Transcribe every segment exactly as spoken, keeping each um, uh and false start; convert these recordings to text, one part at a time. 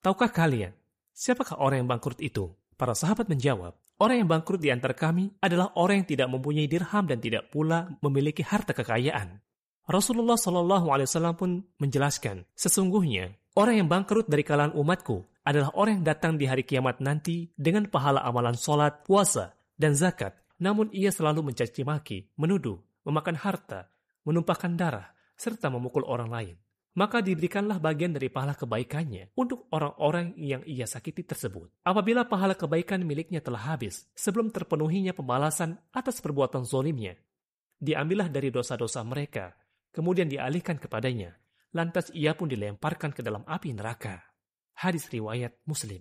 Tahukah kalian, siapakah orang yang bangkrut itu? Para sahabat menjawab, orang yang bangkrut di antara kami adalah orang yang tidak mempunyai dirham dan tidak pula memiliki harta kekayaan. Rasulullah Shallallahu Alaihi Wasallam pun menjelaskan, sesungguhnya orang yang bangkrut dari kalangan umatku adalah orang yang datang di hari kiamat nanti dengan pahala amalan sholat, puasa, dan zakat. Namun ia selalu mencaci maki, menuduh, memakan harta, menumpahkan darah, serta memukul orang lain. Maka diberikanlah bagian dari pahala kebaikannya untuk orang-orang yang ia sakiti tersebut. Apabila pahala kebaikan miliknya telah habis, sebelum terpenuhinya pembalasan atas perbuatan zolimnya, diambillah dari dosa-dosa mereka, kemudian dialihkan kepadanya, lantas ia pun dilemparkan ke dalam api neraka. Hadis riwayat Muslim.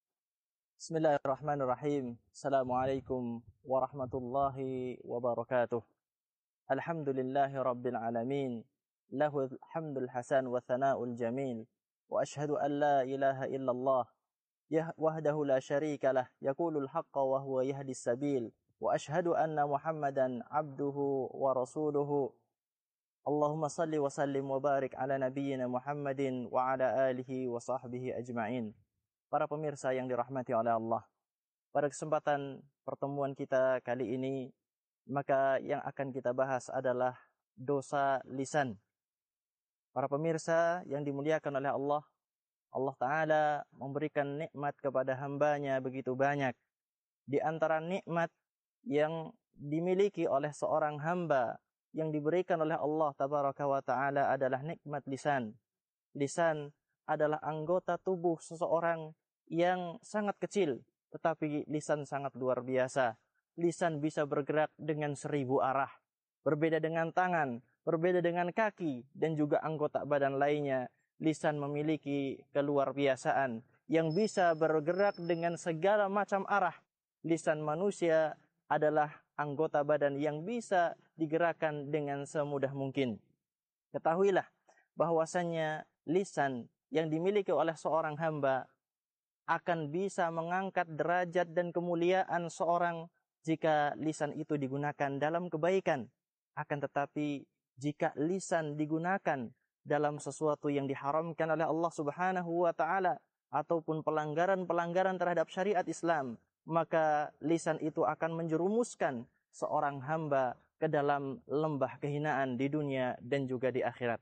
Bismillahirrahmanirrahim. Assalamualaikum warahmatullahi wabarakatuh. Alhamdulillahi rabbil alamin. Lahul hamdul hasan wa thana'ul jamil. Wa ashhadu an la ilaha illallah. Wahdahu la syarika lah. Yaqulul haqqa wa huwa yahdis sabil. Wa ashhadu anna Muhammadan abduhu wa rasuluhu. Allahumma salli wa sallim wa barik ala nabiyyina Muhammadin wa ala alihi wa sahbihi ajma'in. Para pemirsa yang dirahmati oleh Allah, pada kesempatan pertemuan kita kali ini, maka yang akan kita bahas adalah dosa lisan. Para pemirsa yang dimuliakan oleh Allah, Allah Ta'ala memberikan nikmat kepada hambanya begitu banyak. Di antara nikmat yang dimiliki oleh seorang hamba yang diberikan oleh Allah Tabaraka wa Ta'ala adalah nikmat lisan. Lisan adalah anggota tubuh seseorang yang sangat kecil, tetapi lisan sangat luar biasa. Lisan bisa bergerak dengan seribu arah. Berbeda dengan tangan, berbeda dengan kaki, dan juga anggota badan lainnya. Lisan memiliki keluar biasaan yang bisa bergerak dengan segala macam arah. Lisan manusia adalah anggota badan yang bisa digerakkan dengan semudah mungkin. Ketahuilah bahwasannya lisan yang dimiliki oleh seorang hamba akan bisa mengangkat derajat dan kemuliaan seorang jika lisan itu digunakan dalam kebaikan. Akan tetapi jika lisan digunakan dalam sesuatu yang diharamkan oleh Allah Subhanahu wa Ta'ala ataupun pelanggaran-pelanggaran terhadap syariat Islam, maka lisan itu akan menjerumuskan seorang hamba ke dalam lembah kehinaan di dunia dan juga di akhirat.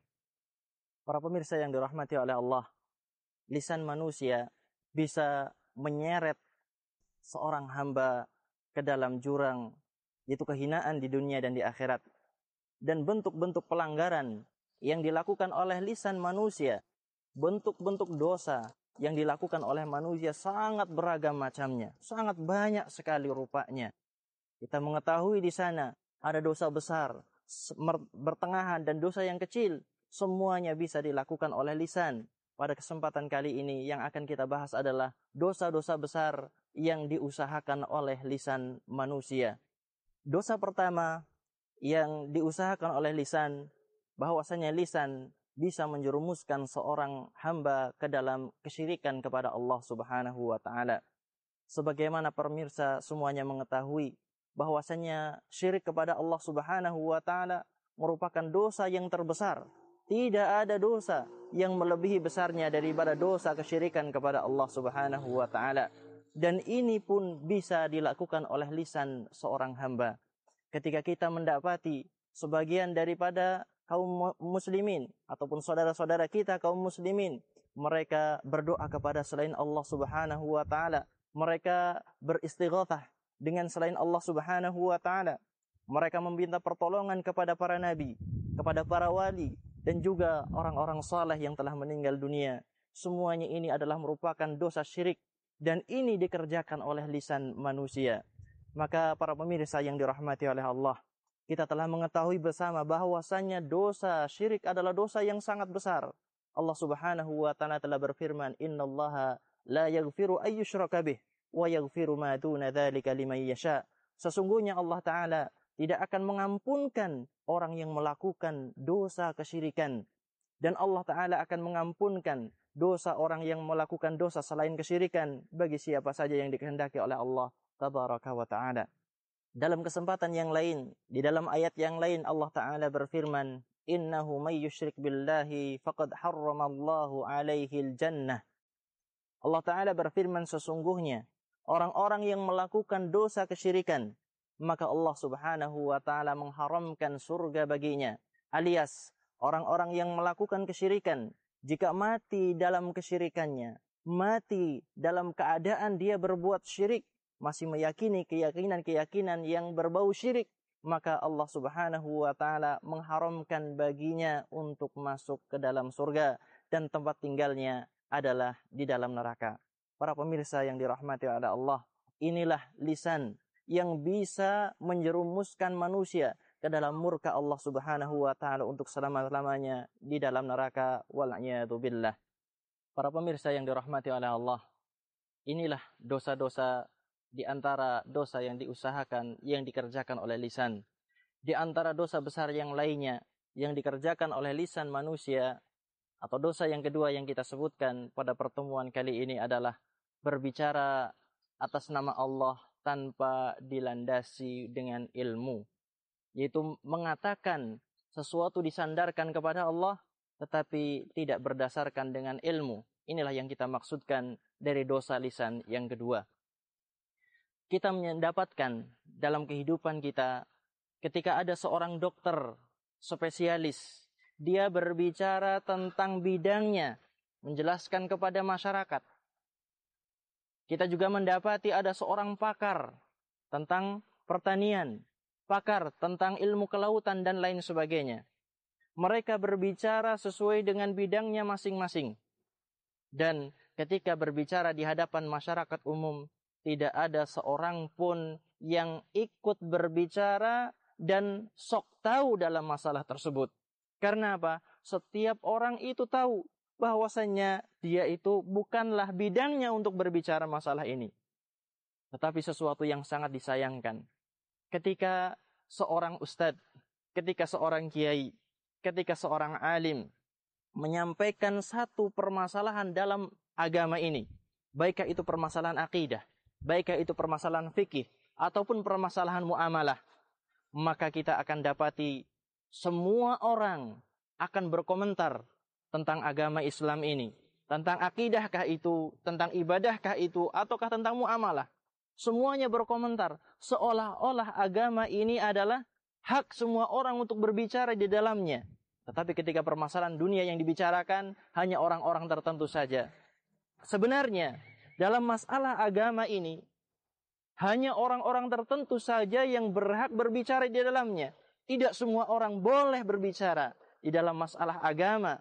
Para pemirsa yang dirahmati oleh Allah, lisan manusia bisa menyeret seorang hamba ke dalam jurang, yaitu kehinaan di dunia dan di akhirat. Dan bentuk-bentuk pelanggaran yang dilakukan oleh lisan manusia, bentuk-bentuk dosa yang dilakukan oleh manusia sangat beragam macamnya, sangat banyak sekali rupanya. Kita mengetahui di sana ada dosa besar, bertengahan, dan dosa yang kecil. Semuanya bisa dilakukan oleh lisan. Pada kesempatan kali ini yang akan kita bahas adalah dosa-dosa besar yang diusahakan oleh lisan manusia. Dosa pertama yang diusahakan oleh lisan, bahwasanya lisan bisa menjerumuskan seorang hamba ke dalam kesyirikan kepada Allah Subhanahu wa Ta'ala. Sebagaimana pemirsa semuanya mengetahui bahwasanya syirik kepada Allah Subhanahu wa Ta'ala merupakan dosa yang terbesar. Tidak ada dosa yang melebihi besarnya daripada dosa kesyirikan kepada Allah Subhanahu wa Ta'ala. Dan ini pun bisa dilakukan oleh lisan seorang hamba. Ketika kita mendapati sebagian daripada kaum muslimin ataupun saudara-saudara kita kaum muslimin, mereka berdoa kepada selain Allah Subhanahu wa Ta'ala, mereka beristighatsah dengan selain Allah Subhanahu wa Ta'ala, mereka meminta pertolongan kepada para nabi, kepada para wali, dan juga orang-orang saleh yang telah meninggal dunia. Semuanya ini adalah merupakan dosa syirik, dan ini dikerjakan oleh lisan manusia. Maka para pemirsa yang dirahmati oleh Allah, kita telah mengetahui bersama bahwasannya dosa syirik adalah dosa yang sangat besar. Allah Subhanahu wa Ta'ala telah berfirman, "Innallaha la yaghfiru ay yushraka bih wa yaghfiru ma duna dzalika liman yasha." Sesungguhnya Allah Ta'ala tidak akan mengampunkan orang yang melakukan dosa kesyirikan, dan Allah Ta'ala akan mengampunkan dosa orang yang melakukan dosa selain kesyirikan bagi siapa saja yang dikehendaki oleh Allah Tabaraka wa Ta'ala. Dalam kesempatan yang lain, di dalam ayat yang lain, Allah Ta'ala berfirman, "Innahu may yusyrik billahi faqad harramallahu alaihi al-jannah Allah Ta'ala berfirman, sesungguhnya orang-orang yang melakukan dosa kesyirikan, maka Allah Subhanahu wa Ta'ala mengharamkan surga baginya. Alias, orang-orang yang melakukan kesyirikan, jika mati dalam kesyirikannya, mati dalam keadaan dia berbuat syirik, masih meyakini keyakinan-keyakinan yang berbau syirik, maka Allah Subhanahu wa Ta'ala mengharamkan baginya untuk masuk ke dalam surga, dan tempat tinggalnya adalah di dalam neraka. Para pemirsa yang dirahmati oleh Allah, inilah lisan yang bisa menjerumuskan manusia ke dalam murka Allah Subhanahu wa Ta'ala untuk selama-lamanya di dalam neraka, wal'iyadu billah. Para pemirsa yang dirahmati oleh Allah, inilah dosa-dosa di antara dosa yang diusahakan, yang dikerjakan oleh lisan. Di antara dosa besar yang lainnya yang dikerjakan oleh lisan manusia, atau dosa yang kedua yang kita sebutkan pada pertemuan kali ini adalah berbicara atas nama Allah tanpa dilandasi dengan ilmu. Yaitu mengatakan sesuatu disandarkan kepada Allah tetapi tidak berdasarkan dengan ilmu. Inilah yang kita maksudkan dari dosa lisan yang kedua. Kita mendapatkan dalam kehidupan kita ketika ada seorang dokter spesialis, dia berbicara tentang bidangnya, menjelaskan kepada masyarakat. Kita juga mendapati ada seorang pakar tentang pertanian, pakar tentang ilmu kelautan dan lain sebagainya. Mereka berbicara sesuai dengan bidangnya masing-masing. Dan ketika berbicara di hadapan masyarakat umum, tidak ada seorang pun yang ikut berbicara dan sok tahu dalam masalah tersebut. Karena apa? Setiap orang itu tahu bahwasannya dia itu bukanlah bidangnya untuk berbicara masalah ini. Tetapi sesuatu yang sangat disayangkan. Ketika seorang ustadz, ketika seorang kiai, ketika seorang alim menyampaikan satu permasalahan dalam agama ini, baiklah itu permasalahan akidah, baiklah itu permasalahan fikih, ataupun permasalahan muamalah, maka kita akan dapati semua orang akan berkomentar tentang agama Islam ini, tentang akidahkah itu, tentang ibadahkah itu, ataukah tentang muamalah. Semuanya berkomentar, seolah-olah agama ini adalah hak semua orang untuk berbicara di dalamnya. Tetapi ketika permasalahan dunia yang dibicarakan, hanya orang-orang tertentu saja. Sebenarnya, dalam masalah agama ini, hanya orang-orang tertentu saja yang berhak berbicara di dalamnya. Tidak semua orang boleh berbicara di dalam masalah agama.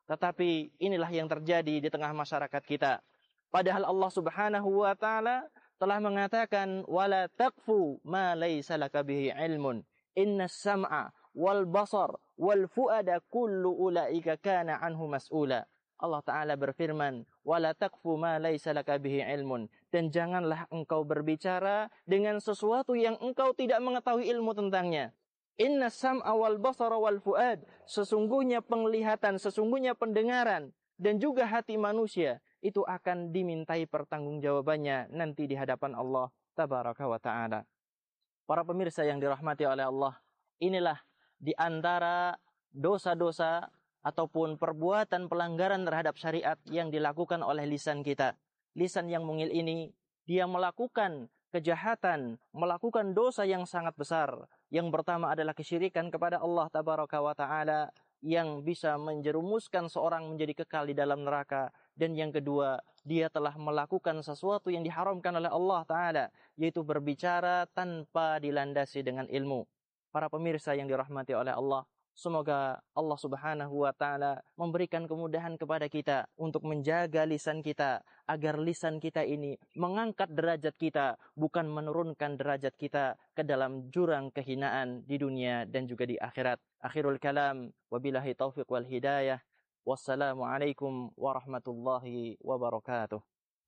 Tetapi inilah yang terjadi di tengah masyarakat kita. Padahal Allah Subhanahu wa Ta'ala telah mengatakan, wala taqfu ma laysa laka bihi ilmun, innas sam'a wal basar wal fuada kullu ulaika kana anhu mas'ula. Allah Ta'ala berfirman, wala taqfu ma laysa laka bihi ilmun, dan janganlah engkau berbicara dengan sesuatu yang engkau tidak mengetahui ilmu tentangnya. Inna sam'a wal basara wal fuad, sesungguhnya penglihatan, sesungguhnya pendengaran, dan juga hati manusia, itu akan dimintai pertanggungjawabannya nanti di hadapan Allah Tabaraka wa Ta'ala. Para pemirsa yang dirahmati oleh Allah, inilah di antara dosa-dosa ataupun perbuatan pelanggaran terhadap syariat yang dilakukan oleh lisan kita. Lisan yang mungil ini, dia melakukan kejahatan, melakukan dosa yang sangat besar. Yang pertama adalah kesyirikan kepada Allah Tabaraka wa Ta'ala, yang bisa menjerumuskan seorang menjadi kekal di dalam neraka. Dan yang kedua, dia telah melakukan sesuatu yang diharamkan oleh Allah Ta'ala, yaitu berbicara tanpa dilandasi dengan ilmu. Para pemirsa yang dirahmati oleh Allah, semoga Allah Subhanahu wa Ta'ala memberikan kemudahan kepada kita untuk menjaga lisan kita, agar lisan kita ini mengangkat derajat kita, bukan menurunkan derajat kita ke dalam jurang kehinaan di dunia dan juga di akhirat. Akhirul kalam, wabillahi taufiq wal hidayah. Wassalamualaikum warahmatullahi wabarakatuh.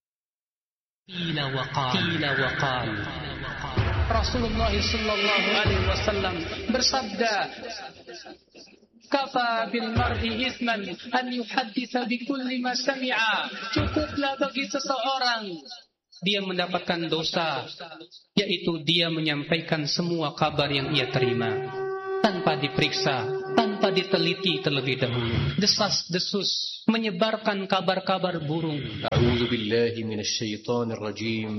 Qila wa qal. Qila wa qal. Rasulullah sallallahu alaihi wasallam bersabda, kafa bil mar'i ithman an yuhadditsa bi kulli ma sami'a. Cukuplah bagi seseorang dia mendapatkan dosa, yaitu dia menyampaikan semua kabar yang ia terima. tanpa diperiksa, tanpa diteliti terlebih dahulu. Desas-desus menyebarkan kabar-kabar burung. A'udzu billahi minasy syaithanir rajim.